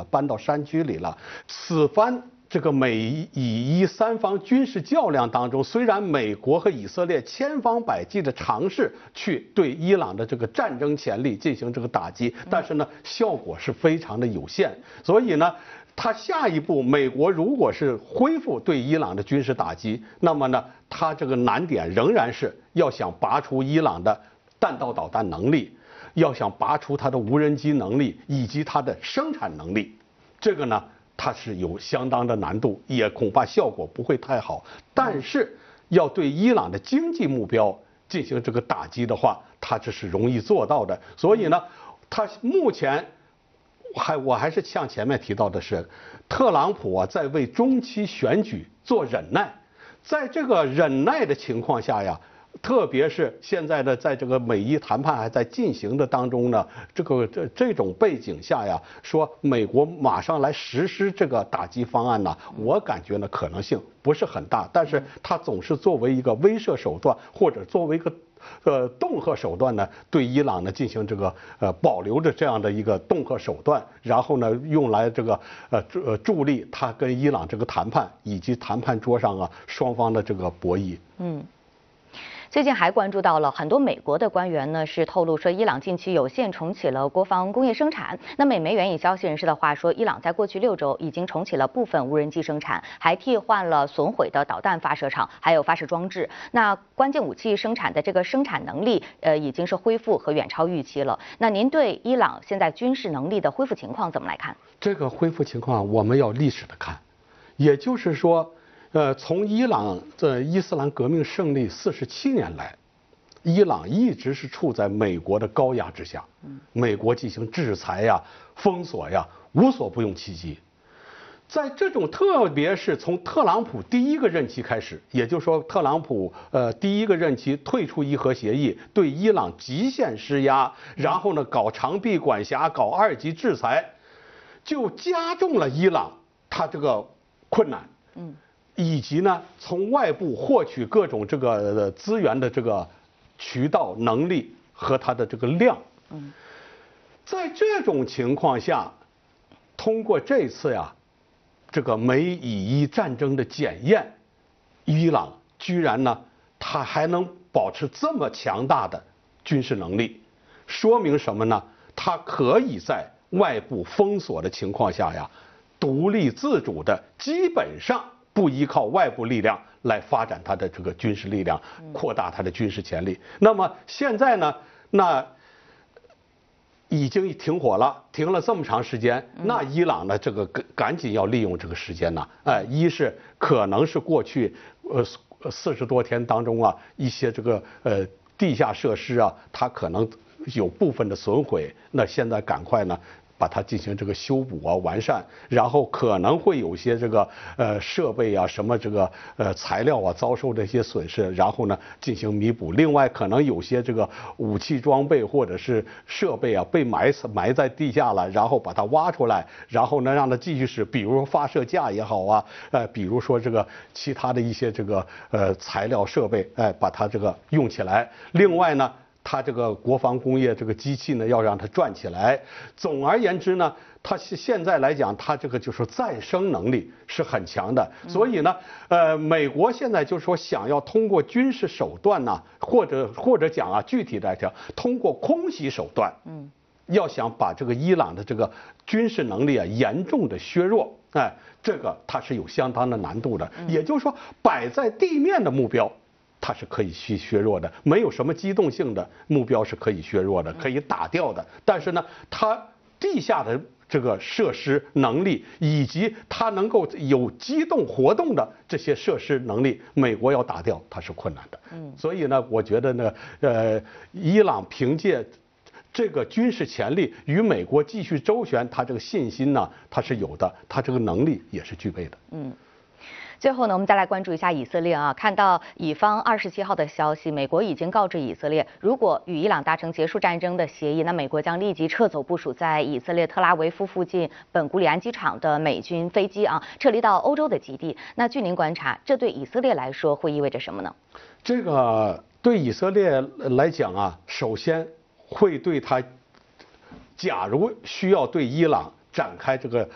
搬到山区里了。此番这个美以伊三方军事较量当中，虽然美国和以色列千方百计的尝试去对伊朗的这个战争潜力进行这个打击，但是呢，效果是非常的有限。所以呢，他下一步，美国如果是恢复对伊朗的军事打击，那么呢，他这个难点仍然是要想拔除伊朗的弹道导弹能力，要想拔除它的无人机能力以及它的生产能力，这个呢，它是有相当的难度，也恐怕效果不会太好。但是要对伊朗的经济目标进行这个打击的话，它这是容易做到的。所以呢，他目前我还是像前面提到的是，特朗普啊在为中期选举做忍耐，在这个忍耐的情况下呀。特别是现在的在这个美伊谈判还在进行的当中呢，这种背景下呀，说美国马上来实施这个打击方案呢，我感觉呢可能性不是很大，但是它总是作为一个威慑手段或者作为一个恫吓手段呢，对伊朗呢进行这个保留着这样的一个恫吓手段，然后呢用来这个助力他跟伊朗这个谈判以及谈判桌上啊双方的这个博弈。 最近还关注到了很多美国的官员呢，是透露说，伊朗近期有限重启了国防工业生产。那美媒援引消息人士的话说，伊朗在过去6周已经重启了部分无人机生产，还替换了损毁的导弹发射场，还有发射装置。那关键武器生产的这个生产能力，已经是恢复和远超预期了。那您对伊朗现在军事能力的恢复情况怎么来看？ 这个恢复情况我们要历史的看，也就是说。从伊朗的伊斯兰革命胜利47年来，伊朗一直是处在美国的高压之下，美国进行制裁呀、封锁呀，无所不用其极。在这种，特别是从特朗普第一个任期开始，也就是说，特朗普第一个任期退出伊核协议，对伊朗极限施压，然后呢搞长臂管辖，搞2级制裁，就加重了伊朗它这个困难。以及呢，从外部获取各种这个资源的这个渠道能力和它的这个量。在这种情况下，通过这次呀，这个美以伊战争的检验，伊朗居然呢，它还能保持这么强大的军事能力，说明什么呢？它可以在外部封锁的情况下呀，独立自主的，基本上。不依靠外部力量来发展它的这个军事力量，扩大它的军事潜力。那么现在呢，那已经停火了，停了这么长时间，那伊朗呢，这个赶紧要利用这个时间呢，一是可能是过去40多天当中啊，一些这个地下设施啊，它可能有部分的损毁，那现在赶快呢。把它进行这个修补啊、完善，然后可能会有些这个设备啊、什么这个材料啊遭受的一些损失，然后呢进行弥补。另外，可能有些这个武器装备或者是设备啊被埋在地下了，然后把它挖出来，然后呢让它继续使，比如说发射架也好啊，比如说这个其他的一些这个材料设备，把它这个用起来。另外呢。它这个国防工业这个机器呢，要让它转起来。总而言之呢，它现在来讲，它这个就是再生能力是很强的。所以呢，美国现在就是说想要通过军事手段呢，或者讲啊，具体来讲，通过空袭手段，要想把这个伊朗的这个军事能力啊严重的削弱，这个它是有相当的难度的。也就是说，摆在地面的目标。它是可以去削弱的，没有什么机动性的目标是可以削弱的，可以打掉的。但是呢，它地下的这个设施能力，以及它能够有机动活动的这些设施能力，美国要打掉它是困难的。所以呢，我觉得呢，伊朗凭借这个军事潜力与美国继续周旋，它这个信心呢，它是有的，它这个能力也是具备的。 最后呢，我们再来关注一下以色列啊。看到以方27号的消息，美国已经告知以色列，如果与伊朗达成结束战争的协议，那美国将立即撤走部署在以色列特拉维夫附近本古里安机场的美军飞机啊，撤离到欧洲的基地。那据您观察，这对以色列来说会意味着什么呢？ 这个对以色列来讲啊，首先会对他，假如需要对伊朗展开这个